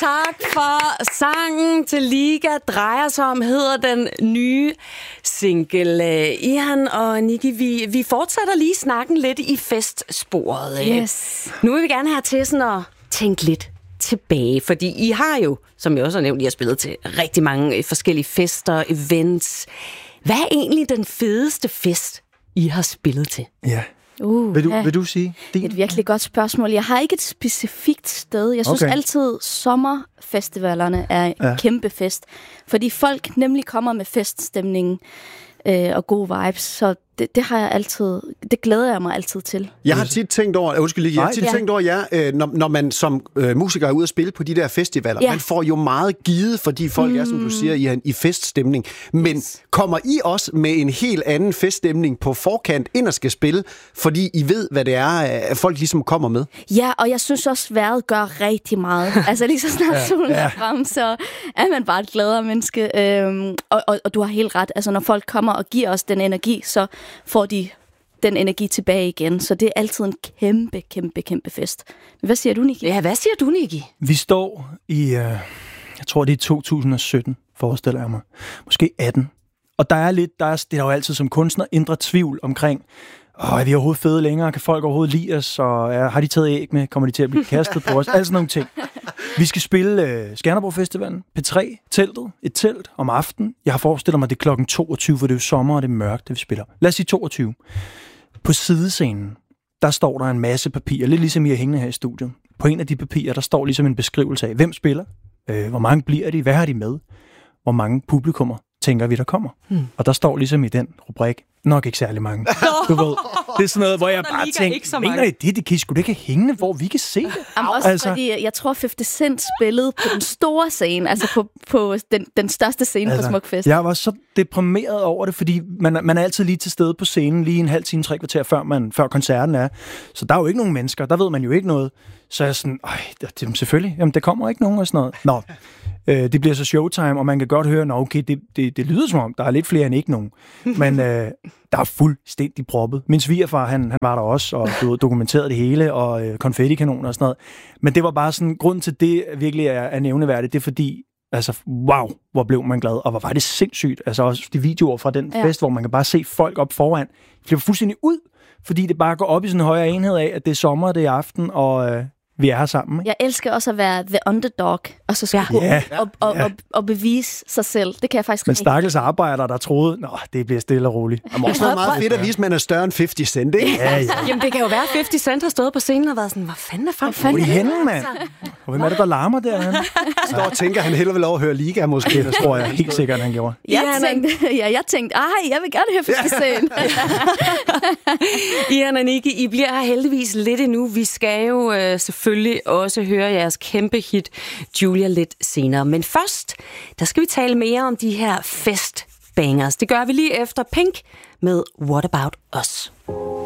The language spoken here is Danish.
tak for sangen til Liga drejer sig om, hedder den nye single. Ihan og Nikki, vi fortsætter lige snakken lidt i festsporet. Yes. Nu vil vi gerne have til sådan at tænke lidt tilbage, fordi I har jo, som jeg også har nævnt, I har spillet til rigtig mange forskellige fester, events. Hvad er egentlig den fedeste fest, I har spillet til? Ja. Vil du sige din? Et virkelig godt spørgsmål. Jeg har ikke et specifikt sted. Jeg synes altid, sommerfestivalerne er en kæmpe fest. Fordi folk nemlig kommer med feststemning og gode vibes. Så det har jeg altid, det glæder jeg mig altid til. Jeg har tit tænkt over, når man som musiker er ude at spille på de der festivaler, man får jo meget givet, fordi folk er, som du siger, i feststemning. Men kommer I også med en helt anden feststemning på forkant, ind og skal spille, fordi I ved, hvad det er, at folk ligesom kommer med? Ja, og jeg synes også, vejret gør rigtig meget. Altså lige så snart solen er frem, så er man bare et gladere menneske. Og du har helt ret. Altså når folk kommer og giver os den energi, så får de den energi tilbage igen. Så det er altid en kæmpe fest. Men hvad siger du, Nikki? Ja, hvad siger du, Nikki? Vi står i, jeg tror det er 2017, forestiller jeg mig. Måske 18. Og det er jo altid som kunstner indre tvivl omkring, er vi overhovedet fede længere? Kan folk overhovedet lide os? Og har de taget æg med? Kommer de til at blive kastet på os? Alt sådan nogle ting. Vi skal spille Skanderborg Festivalen, P3, teltet, et telt om aftenen. Jeg har forestillet mig, det er klokken 22, for det er jo sommer, og det er mørkt, det vi spiller. Lad os sige 22. På sidescenen, der står der en masse papirer, lidt ligesom I er hængende her i studiet. På en af de papirer, der står ligesom en beskrivelse af, hvem spiller, hvor mange bliver de, hvad har de med, hvor mange publikummer tænker vi, der kommer. Og der står ligesom i den rubrik, nok ikke særlig mange. Du ved, det er sådan noget, hvor jeg bare tænker, mener I det kan sgu da ikke hænge, hvor vi kan se det? Også fordi, jeg tror 50 Cent spillede på den store scene, altså på den største scene på Smukfest. Jeg var så deprimeret over det, fordi man er altid lige til stede på scenen, lige en halv time, 3 kvarter, før koncerten er. Så der er jo ikke nogen mennesker, der ved man jo ikke noget. Så jeg er sådan, selvfølgelig, jamen det kommer ikke nogen og sådan noget. Det bliver så showtime, og man kan godt høre, det lyder som om, der er lidt flere end ikke nogen. Men der er fuldstændig proppet. Min svigerfar, han var der også, og dokumenterede det hele, og konfettikanoner og sådan noget. Men det var bare sådan, grund til det virkelig er nævneværdigt, det er fordi, altså, wow, hvor blev man glad, og hvor var det sindssygt. Altså også de videoer fra den fest, hvor man kan bare se folk op foran, flipper fuldstændig ud, fordi det bare går op i sådan en højere enhed af, at det er sommer, det er aften, og vi er her sammen. Ikke? Jeg elsker også at være the underdog, og så skulle og bevise sig selv. Det kan jeg faktisk Men stakkels arbejdere, der troede, det bliver stille og roligt. Det må også være meget fedt at vise, at man er større end 50 Cent, ikke? Ja. Jamen, det kan jo være, at 50 Cent har stået på scenen og været sådan, hvad fanden er folk? Hvor er de henne, mand? Og hvem er det, der larmer derhen? Står og tænker, han hellere vil overhøre Liga, måske. Det tror jeg helt sikkert, han gjorde. Jeg tænkte, jeg vil gerne høre 50 Cent. Ian og Nikki, I bliver her heldigvis lidt endnu. Vi skal jo selvfølgelig også høre jeres kæmpe hit, Julia, lidt senere. Men først, der skal vi tale mere om de her festbangers. Det gør vi lige efter Pink med What About Us.